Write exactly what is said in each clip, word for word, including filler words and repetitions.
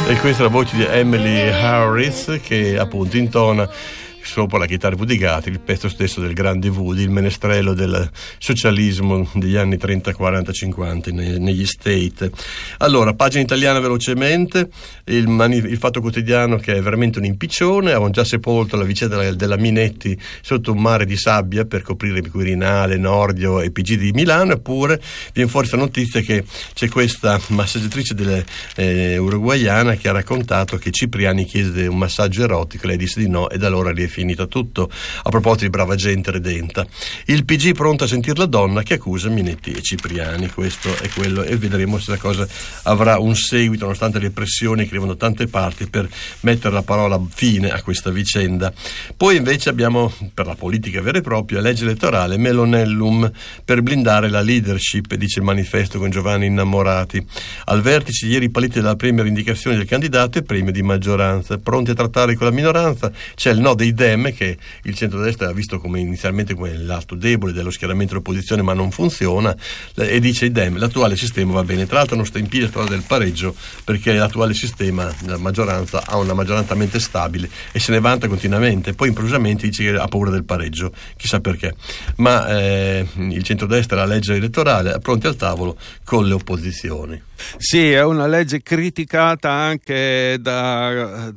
E questa è la voce di Emily Harris che appunto intona sopra la chitarra Woody Guthrie il pezzo stesso del grande Woody, il menestrello del socialismo degli anni trenta, quaranta, cinquanta negli State. Allora, pagina italiana velocemente, il, mani, il Fatto Quotidiano, che è veramente un impiccione. Avevano già sepolto la vicenda della, della Minetti sotto un mare di sabbia per coprire il Quirinale, Nordio e P G di Milano, eppure viene fuori questa notizia che c'è questa massaggiatrice delle, eh, uruguaiana che ha raccontato che Cipriani chiese un massaggio erotico, lei disse di no e da allora lì è finito tutto. A proposito di brava gente redenta, il P G pronto a sentire la donna che accusa Minetti e Cipriani, questo è quello, e vedremo se la cosa avrà un seguito nonostante le pressioni che arrivano da tante parti per mettere la parola fine a questa vicenda. Poi invece abbiamo, per la politica vera e propria, legge elettorale Melonellum per blindare la leadership, dice il manifesto con Giovanni Innamorati. Al vertice ieri i paletti della prima indicazione del candidato e premio di maggioranza, pronti a trattare con la minoranza. C'è il no dei Dem, che il centrodestra ha visto come inizialmente come l'atto debole dello schieramento dell'opposizione, ma non funziona, e dice i Dem l'attuale sistema va bene. Tra l'altro non sta in piedi la storia del pareggio, perché l'attuale sistema, la maggioranza ha una maggioranza talmente stabile e se ne vanta continuamente, poi improvvisamente dice che ha paura del pareggio, chissà perché. Ma eh, il centrodestra, la legge elettorale, è pronti al tavolo con le opposizioni. Sì, è una legge criticata anche da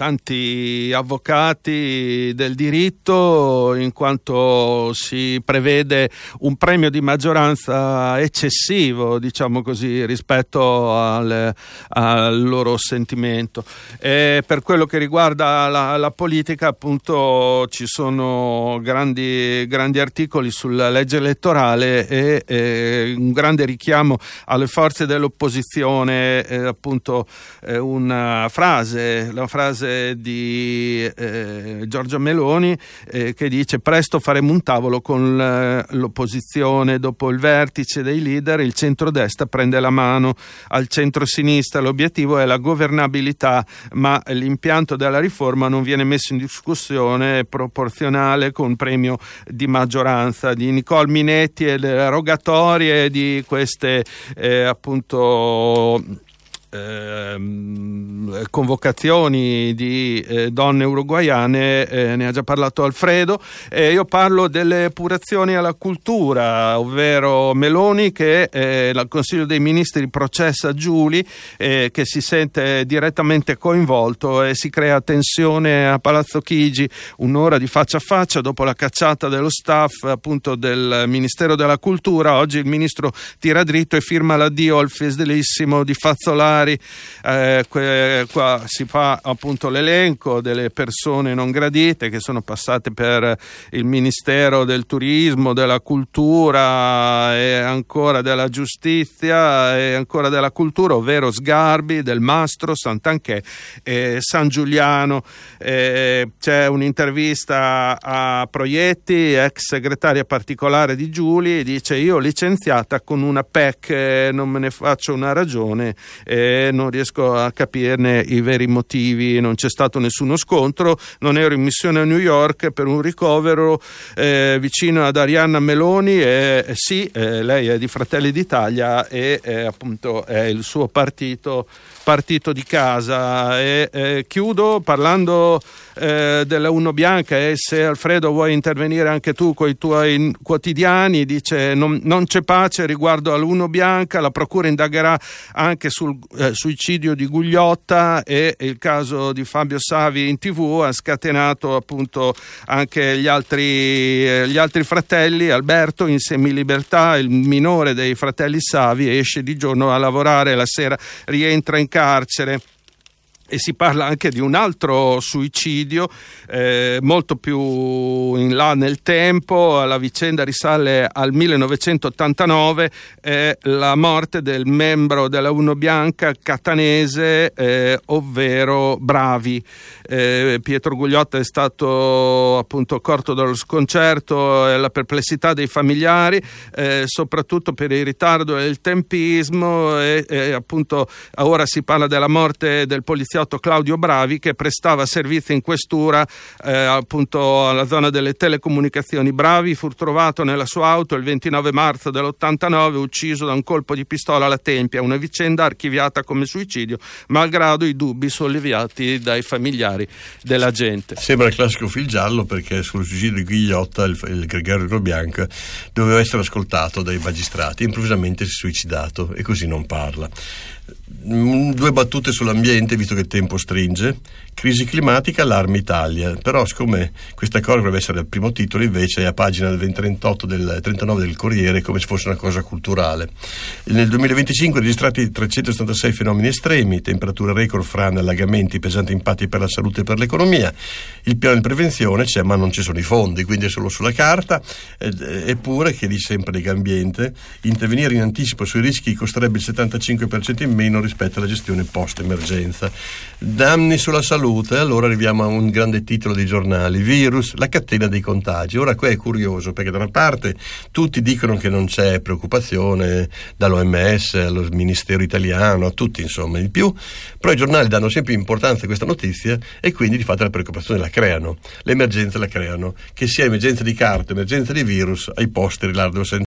tanti avvocati del diritto, in quanto si prevede un premio di maggioranza eccessivo, diciamo così, rispetto al, al loro sentimento. E per quello che riguarda la, la politica, appunto, ci sono grandi, grandi articoli sulla legge elettorale e, e un grande richiamo alle forze dell'opposizione, eh, appunto eh, una frase, la frase di eh, Giorgia Meloni eh, che dice: presto faremo un tavolo con l'opposizione, dopo il vertice dei leader il centrodestra prende la mano al centro-sinistra, l'obiettivo è la governabilità ma l'impianto della riforma non viene messo in discussione, è proporzionale con premio di maggioranza. Di Nicole Minetti e le rogatorie di queste eh, appunto Eh, convocazioni di eh, donne uruguaiane eh, ne ha già parlato Alfredo. Eh, io parlo delle purazioni alla cultura, ovvero Meloni che eh, il Consiglio dei Ministri processa Giuli eh, che si sente direttamente coinvolto e si crea tensione a Palazzo Chigi, un'ora di faccia a faccia dopo la cacciata dello staff appunto del Ministero della Cultura. Oggi il ministro tira dritto e firma l'addio al fedelissimo di Fazzolari. Eh, que, qua si fa appunto l'elenco delle persone non gradite che sono passate per il Ministero del Turismo, della Cultura e ancora della Giustizia e ancora della Cultura, ovvero Sgarbi, Del Mastro, Santanchè e San Giuliano. Eh, c'è un'intervista a Proietti, ex segretaria particolare di Giuli, dice: io licenziata con una P E C, eh, non me ne faccio una ragione, eh, non riesco a capirne i veri motivi, non c'è stato nessuno scontro, non ero in missione a New York per un ricovero eh, vicino ad Arianna Meloni e eh, sì, eh, lei è di Fratelli d'Italia e eh, appunto è il suo partito partito di casa. E eh, chiudo parlando eh, della Uno Bianca, e se Alfredo vuoi intervenire anche tu con i tuoi quotidiani. Dice: non, non c'è pace riguardo all'Uno Bianca, la procura indagherà anche sul eh, suicidio di Gugliotta e il caso di Fabio Savi in tv ha scatenato appunto anche gli altri, eh, gli altri fratelli. Alberto in semilibertà, il minore dei fratelli Savi, esce di giorno a lavorare, la sera rientra in carcere. E si parla anche di un altro suicidio eh, molto più in là nel tempo. La vicenda risale al millenovecentottantanove, eh, la morte del membro della Uno Bianca catanese, eh, ovvero Bravi. Eh, Pietro Gugliotta è stato appunto corto dallo sconcerto e la perplessità dei familiari, eh, soprattutto per il ritardo e il tempismo, e, e appunto ora si parla della morte del poliziotto poliziotto Claudio Bravi, che prestava servizio in questura eh, appunto alla zona delle telecomunicazioni. Bravi fu trovato nella sua auto il ventinove marzo dell'ottantanove, ucciso da un colpo di pistola alla tempia, una vicenda archiviata come suicidio malgrado i dubbi sollevati dai familiari della gente. Sembra il classico fil giallo, perché sul suicidio di Ghigliotta il, il gregario Grobianca doveva essere ascoltato dai magistrati, improvvisamente si è suicidato e così non parla. Due battute sull'ambiente, visto che il tempo stringe. Crisi climatica, allarme Italia. Però siccome questa cosa dovrebbe essere al primo titolo, invece è a pagina trentotto del, trentanove del Corriere, come se fosse una cosa culturale. Nel duemilaventicinque registrati trecentosettantasei fenomeni estremi, temperature record, frane, allagamenti, pesanti impatti per la salute e per l'economia. Il piano di prevenzione c'è, ma non ci sono i fondi, quindi è solo sulla carta. Eppure, che dice sempre Legambiente, intervenire in anticipo sui rischi costerebbe il settantacinque per cento in meno rispetto alla gestione post-emergenza. Danni sulla salute. Allora arriviamo a un grande titolo dei giornali: virus, la catena dei contagi. Ora qua è curioso, perché da una parte tutti dicono che non c'è preoccupazione, dall'O M S allo Ministero italiano, a tutti insomma di più, però i giornali danno sempre importanza a questa notizia e quindi di fatto la preoccupazione la creano, l'emergenza la creano, che sia emergenza di carte, emergenza di virus, ai posteri l'arduo